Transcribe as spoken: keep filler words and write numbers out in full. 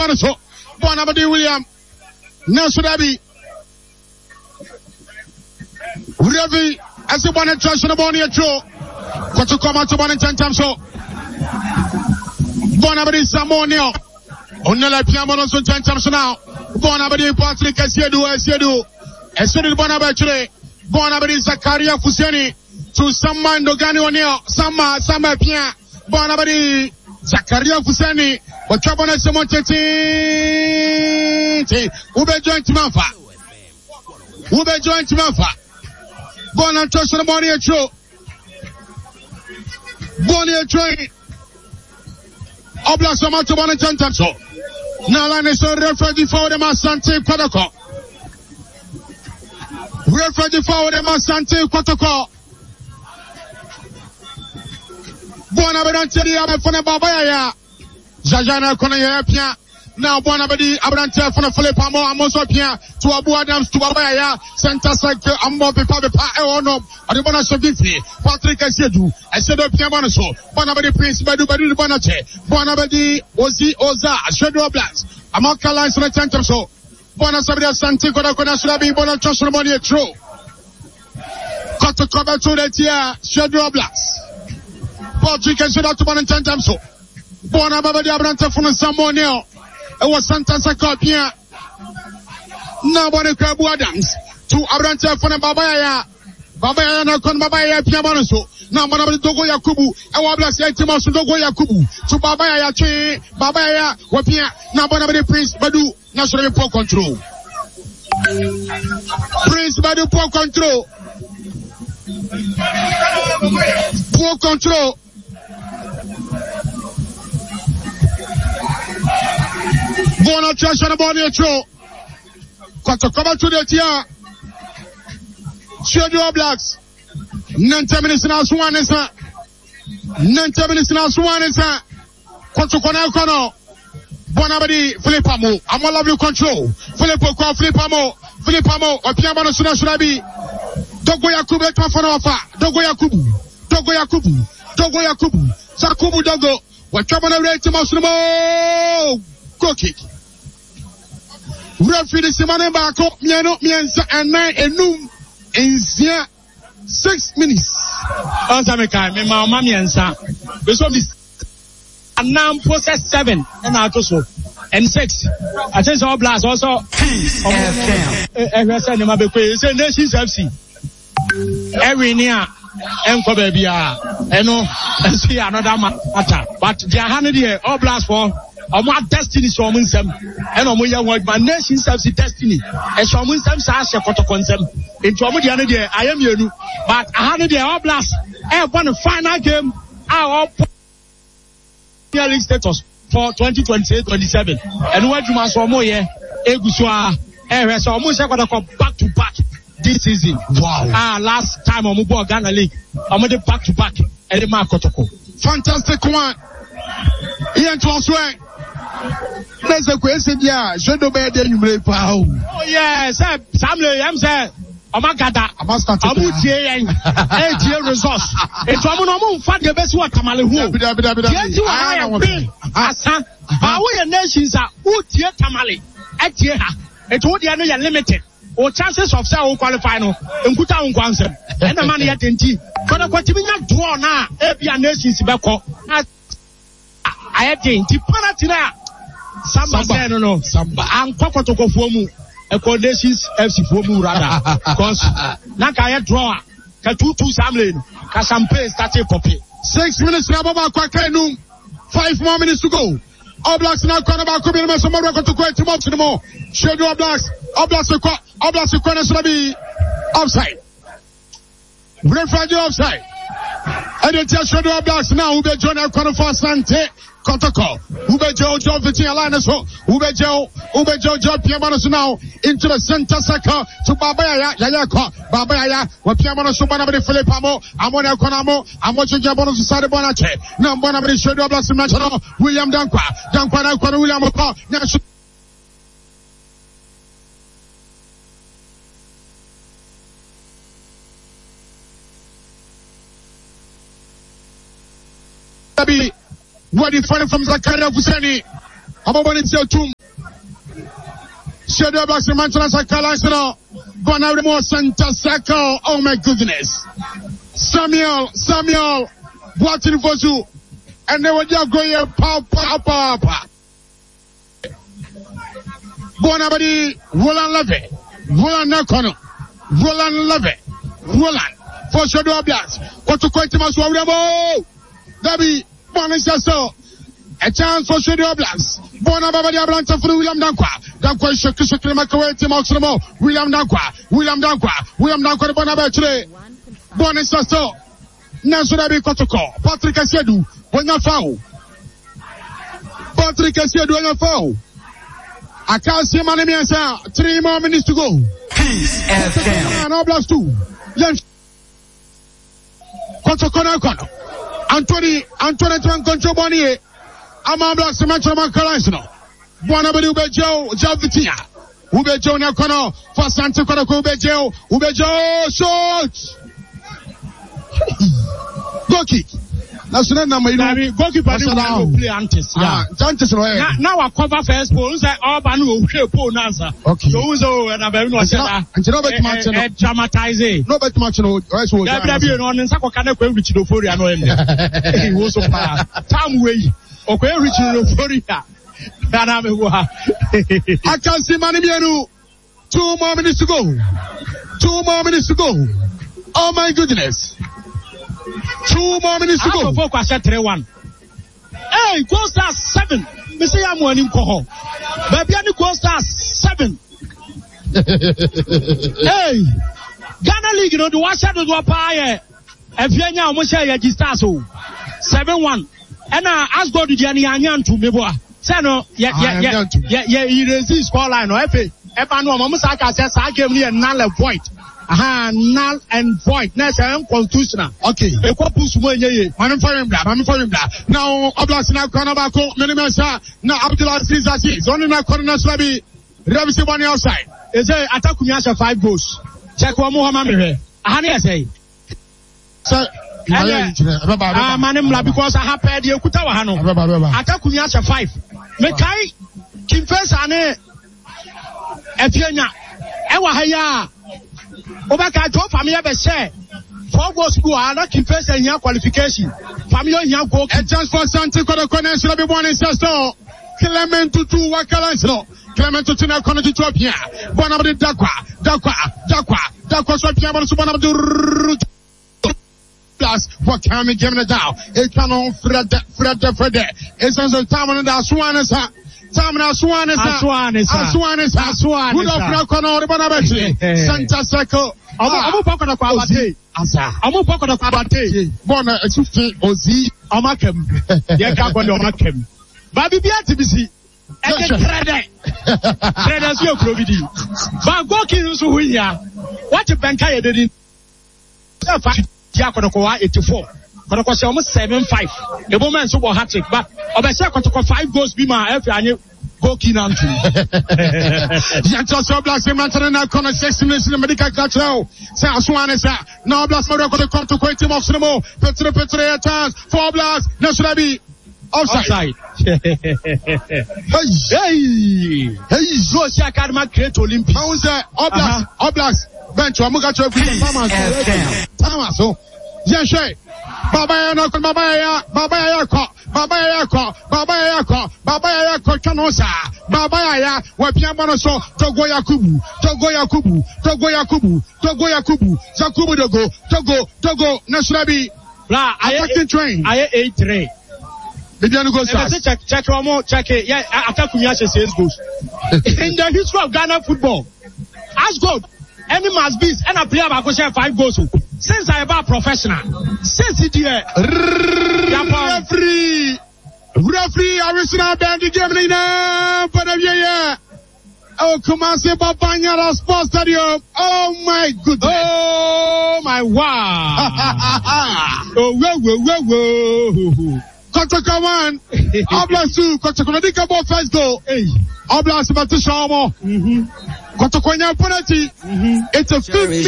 Bonaso. Bonabadi William. Nasudabi. Revi. As a one and trust on the Bonia Joe. Got to come out to one and ten times so. Bonabadi Samonio. Onela Piamono so ten times now. Bonabadi Patrick Asiedu Asiedu. Asiedu Bonabadi. Bonabadi Zakaria Fuseni. To Sama Ndogani Onio. Sama Sama Pia. Bonabadi Zakaria Fuseni. But Chabona Samonteti. Ube joint Mafa. Ube joint Mafa. Bona trust on the body of Joe. Bonnie train. Oblas Sama to one and ten times so. Now line is a refugee for the Masante Protocol. Refugee for the Masante Protocol. Bonabadi Abe for the Babaya. Jajana Konaya Pia. Now Bonabadi Abrante for the Philippamo Amosopia to Abu Adams to Babaya. Santa Sake Ambo Papa Eono. Adibona Sobifi. Patrick Asedu. Asedu Piamonoso. Bonabadi Prince Badu Badu Bonate. Bonabadi Ozi Oza. Asedu Blast. Amaka lines on the tenth or so. Bonasabia Santi Kona Kona Sulabi Bona Trosomoni True. Got to cover to the Tia. Asedu Blast. Patrick Asedu to one ten times so. Bonabadi Abrante from Samonio. It was Santa Sakopia. Nobody Abu Adams. To Abrante from Babaya. Babaya na kon Babaya Piamonoso. Now Bonabadi Dogo Yakubu. And Wablas Yatimos Dogo Yakubu. To Babaya Che. Babaya Wapia. Now Bonabadi Prince Badu. National Poor Control. Prince Badu Poor Control. Poor Control. Bona trash on the body of Joe. Got to come to the Tia. Shadow Blacks. Ninety minutes now, Swan is that. Ninety minutes now, Swan is that. Quanto Conacono. Bonabadi, Philippamo. I'm all lovely control. Filippo, Philippamo. Philippamo. Or Piamano Suna Surabi. Dogo Yakubu, Tafanofa. Dogo Yakubu. Dogo Yakubu. Dogo Yakubu. Sakubu Dogo. What trouble to Masimo? Go kick. Referee Simone Bako, Miano, Mienza, and nine and noon in Zia. Six minutes. Osameka, me mama Mienza. We saw this. And now process seven and out also. And six. I think all blast also. Peace F M. Every Sunday, my baby, it's a Nations F C. Every near. Enko baby ah eno see another matter but they are handed here all blast for omo destiny so omo nsem eno omo ye won my nation self destiny e so omo nsem sa hye kotoko nsem into omo dia no there I am yenu but I handed there all blast e won the final game our Premier League status for twenty twenty-eight twenty-seven and what you must omo ye eguso a e re so omo se kotoko back to back this season. Wow. Ah, last time on Mubo Ghana League. I'm on the back to back. Edema Kotoko. Fantastic one. Ian Twansway. Let's go. Yeah, je dois be there you play power. Oh yes, Samuel, I'm saying. Amagada. Amasta. Amutie yen. Eh, tie resource. E to amu no mu fa de be si wa tamale hu. Bi da bi da bi da. Tie wa ya be. Asa. Ba wo ye nations a wo tie tamale. E tie ha. E to wo dia no ya limited. Or chances of say o qualify no enkuta nkwansem and the man yet enti for the kwatiminya draw na e bia nations be ko ayete enti penalty na samba say no no samba ankwa kotokofo mu e ko nations F C fo mu rather because na ka ye draw ka two two samle ka champagne start copy six minutes na baba kwa kanu five more minutes to go. All Blacks now corner back come in me some record to quite much anymore. Shadow All Blacks All Blacks ko All Blacks ko na be offside. Referee offside. And the Shadow All Blacks now who be join our corner for Sante Kotoko. Who be Joe Joe Vitia Lanaso. Who be Joe Who be Joe Joe Piamonos now into the center circle to Babaya Yayako. Babaya wa Piamonos Bana be Filipamo. Amona Konamo. Amocho Jabonos Sade Bonache. Now Bana be Shadow All Blacks National William Dankwa. Dankwa Dankwa William Oko. Ready for from Zakaria Fuseni. I'm going to Shadow Blacks in Manchester Calasino. Bona more center circle. Oh my goodness. Samuel, Samuel, watching for you. And they were just going pow, pow, pow, pow. Bonabadi, Roland Levy, Roland Nakono, Roland Levy, Roland, for Shadow Blacks. What to quite much for Ramo? Debbie, Bonisha so. A chance for Shadow Blacks. Bonabadi Ablanta for William Dankwa. Dankwa Shakishaki Makaway, Tim Oxamo, William Dankwa, William Dankwa, William Dankwa, Bonabatri. Bonisha so. Nasurabi Kotoko, Patrick Asiedu, when you foul. Patrick Asiedu, when you foul. I can't see my name, sir. Three more minutes to go. Peace F M. No blast two. Yes. Kotoko Kono. Anthony, Anthony Twan Control Bonnie. Among blast the match of my Calasino. Bonabadi Ubejo, Javitia. Ubejo Nakono, for Santa Kotoko Ubejo, Ubejo, shot. Go kick. That's the number you know. Goalkeeper didn't play antes. Yeah, antes no. Now I cover first pole. Say all banu will play pole answer. Okay. So so and I be no say that. And you know bet match no. Dramatize. No bet match no. Right so. There be be no nsa kwaka na kwa reach do for ya no em. He was so far. Time way. Okwe reach do for ya. Dana me wo ha. I can see mani bienu. Two more minutes to go. Two more minutes to go. Oh my goodness. Two more minutes to go. Four question three one. Hey, goal star seven. Mister Yamu and Koho. Baby, any goal star seven. Hey, Ghana League, you know, the one shot of the Paya. If you are almost share your so seven one. And I ask God to Jenny Anyan to me. Say no, yeah, yeah, yeah, yeah, yeah, he resist score line. No, if if I know, Mama Saka says I gave me a null point. Aha, null and void. Next, I am constitutional. Okay. A couple small ye. I'm for him, I'm for him. Now, Oblas now, Konabako, Minimasa, now Abdullah Caesar is only now Corona Slabi. Ravisi one outside. Is a attack Kumiasha five goals. Check one more, Mammy. Ahani, I say. Sir, ah, Manimla, because I have paid you Kutawahano. Attack Kumiasha five. Mekai, Kimfes Ane, Epiana, Ewahaya. Obaka to family be share four goals go are keep first and year qualification family here go a chance for Santa Corona should be born in Sesto Clement to two Wakalanso Clement to Tina Corona to Topia Bonabdi Dakwa Dakwa Dakwa Dakwa Sopia Bonabdi plus what can we give it down it can on Fred Fred Fred it's on the time on the Swanesa Tamna Swanesa Swanesa Swanesa Swanesa Wood of Rakono Bonabati Santa Seco Amu poko na kwabate asa amu poko na kwabate bona etufi ozi amakem ye ka kwani amakem ba bibia tibisi e ke trade trade so okrobidi ba go kin so huya what benka ye dedi fa ya kono eighty-four kono ko se o seven five e bo man so bo hat trick but obese kono five goals bi ma efi anye Goki Nantu. Yantos Blacks in Manchester corner six minutes in the medical control. Say Aswanesa. Now Blacks are going to come to quite him off Sinemo. Petre Petre chance. Four Blacks. Nasrabi. Offside. Hey. Hey. Russia Academy create Olympics. How is that? Oblast. Oblast. Bench. Amugacho. Thomas. Thomas. Oh. Yanshe. Baba ya ko baba ya baba ya ko baba ya ko baba ya ko baba ya ko kanosa baba ya wa piamano so Togo Yakubu Togo Yakubu Togo Yakubu Togo Yakubu Yakubu Togo Togo Togo Nasrabi la attacking train I eight three Bibiano goes check check one more check it yeah attack Kumiasha says goals in the history of Ghana football as God any must be and a player back share five goals since I about professional since it here referee referee original band the game now but yeah oh come on say Babanyara Sports Stadium oh my goodness oh my wow oh whoa whoa whoa whoa Kotoko one Oblast two Kotoko Nadika ball first goal hey Oblast Batusha Omo mhm Kotoko nya penalty it's a fifty